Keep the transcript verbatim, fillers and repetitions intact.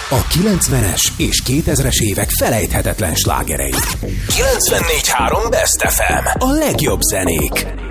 A kilencvenes és kétezres évek felejthetetlen slágerei. kilencvennégy három Best ef em. A legjobb zenék.